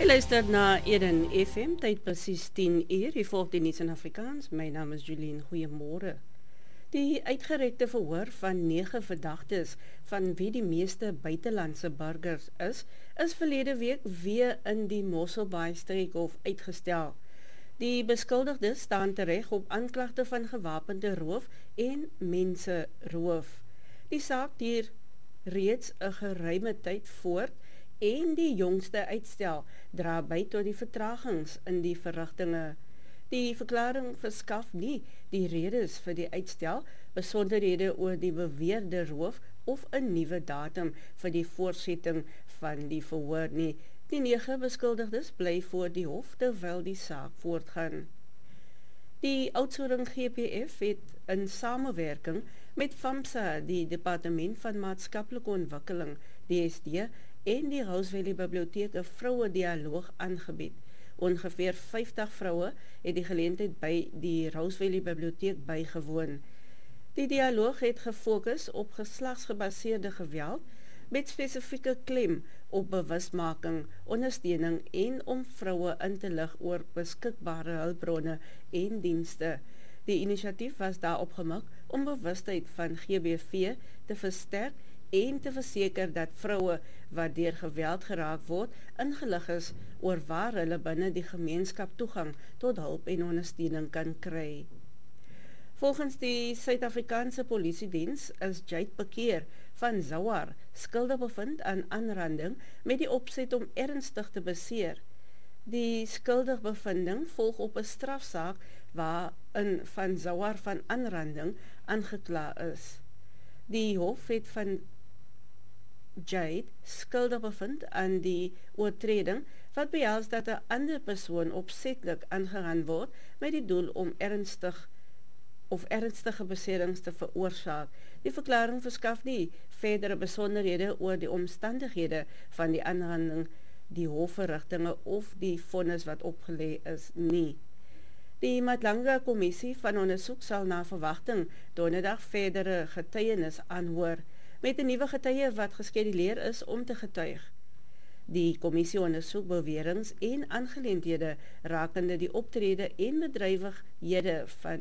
Luister na Eden FM, tyd presies 10 uur. Hier volg die nuus in Afrikaans. My naam is Julien. Goeiemôre. Die uitgerekte verhoor van 9 verdagtes van wie die meeste buitelandse burgers is verlede week weer in die Mosselbaai streekhof uitgestel. Die beskuldigdes staan tereg op aanklagte van gewapende roof en menseroof. Die saak duur reeds 'n geruime tyd voort en die jongste uitstel dra by tot die vertragings in die verrigtinge. Die verklaring verskaf nie die redes vir die uitstel, besonderhede oor die beweerde roof of 'n nuwe datum vir die voortsetting van die verhoor nie. Die 9 beskuldigdes bly voor die hof terwyl die saak voortgaan. Die Oudtshoorn GPF het in samewerking met FAMSA, die Departement van Maatskaplike Ontwikkeling, DSD, en die Rose Valley Biblioteek 'n vroue dialoog aangebied. Ongeveer 50 vroue het die geleentheid by die Rose Valley Biblioteek bygewoon. Die dialoog het gefokus op geslagsgebaseerde geweld met spesifieke klem op bewusmaking, ondersteuning en om vroue in te lig oor beskikbare hulpbronne en dienste. Die inisiatief was daarop gemik om bewustheid van GBV te versterk en te verseker dat vroue wat deur geweld geraak word, ingelig is oor waar hulle binne die gemeenskap toegang tot hulp en ondersteuning kan kry. Volgens die Suid-Afrikaanse Polisiediens is Jade Bekeer van Zouar skuldig bevind aan aanranding met die opset om ernstig te beseer. Die skuldigbevinding volg op 'n strafsaak waarin van Zouar van aanranding aangekla is. Die hof het van Jade skuldig bevind aan die oortreding wat behels dat 'n ander persoon opsetlik aangerand word met die doel om ernstige beserings te veroorsaak. Die verklaring verskaf nie verdere besonderhede oor die omstandighede van die aanranding, die hofverrigtinge of die vonnis wat opgelê is nie. Die Matlanga Kommissie van Ondersoek sal na verwagting donderdag verdere getuienis aanhoor, met 'n nuwe getuie wat geskeduleer is om te getuig. Die kommissie ondersoek beweringe en aangeleenthede rakende die optrede en bedrywighede van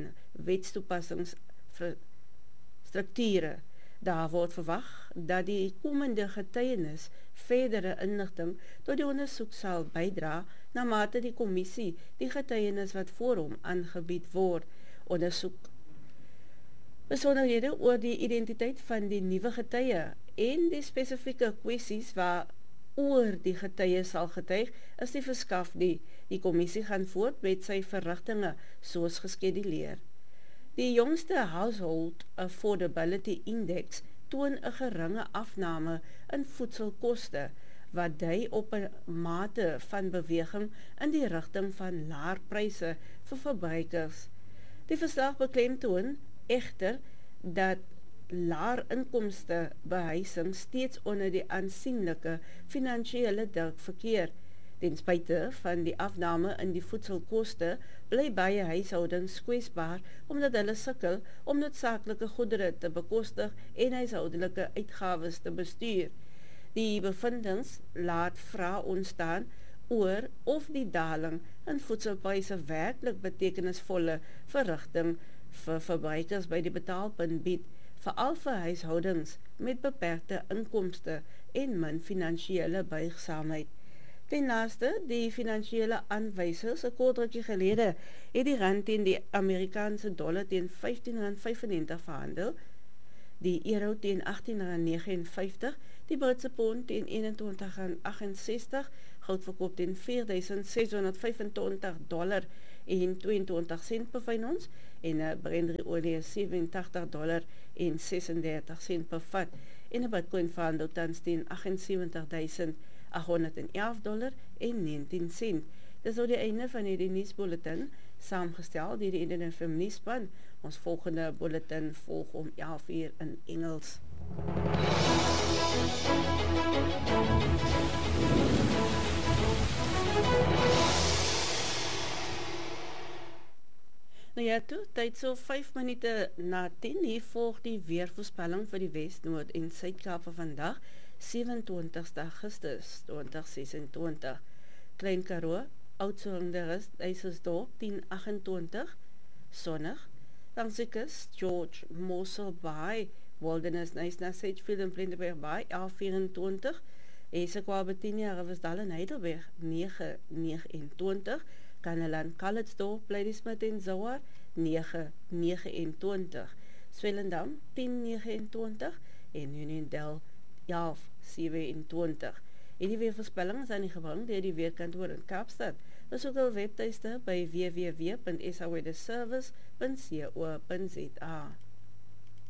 wetstoepassingsstrukture. Daar word verwag dat die komende getuienis verdere inligting tot die ondersoek sal bydra na mate die kommissie die getuienis wat voor hom aangebied word ondersoek. Besonderhede oor die identiteit van die nuwe getuie en die spesifieke kwessies waaroor die getuie sal getuig is nie verskaf nie. Die kommissie gaan voort met sy verrigtinge soos geskeduleer. Die jongste Household Affordability Index toon 'n geringe afname in voedselkoste wat dui op 'n mate van beweging in die rigting van laer pryse vir verbruikers. Die verslag beklemtoon egter dat laer inkomste behuising steeds onder die aansienlike finansiële druk verkeer. Ten spyte van die afname in die voedselkoste bly baie huishoudings kwesbaar omdat hulle sukkel om noodsaaklike goedere te bekostig en huishoudelike uitgawes te bestuur. Die bevindings laat vrae ontstaan oor of die daling in voedselpryse werklik betekenisvolle verrigting vir verbruikers by die betaalpunt bied, veral vir huishoudings met beperkte inkomste en min finansiële buigsaamheid. Ten laaste, die finansiële aanwysers, 'n kort rukkie gelede, het die rand teen die Amerikaanse dollar teen R15.95 verhandel, die euro teen R18.59, die Britse pond teen R21.68, goud verkoop teen $4,625 en 22 sent per fyn ons, en Brent olie $87 en 36 sent per vat, en 'n Bitcoin verhandel tans teen $78,811 en 19 sent. Dis nou die einde van hierdie nuusbulletin, saamgestel deur die Eden FM nuusspan. Ons volgende bulletin volg om 11 uur in Engels. Nou ja, toe, tyd so 5 minute na 10, hier volg die weervoorspelling vir die Wes, Noord en Suid-Kaap vir vandag, 27 Augustus 2026. Klein Karoo, Oudtshoorn, Dysersdorp 1028, sonnig. Langs die kus, George Mossel Bay, Wilderness, Nyasna, Sedgefield en Plenterberg Bay 1124, Esekwal, Betinia, Riversdal en Heidelberg 929, Kaneland, Calitzdorp, Ladysmith en Zouar 929, Swellendam 1029 en Uniondale 1127. Hierdie weervoorspellings aan die gebring deur die Weerkantoor in Kaapstad. Besoek hul webtuiste by www.saweatherservice.co.za.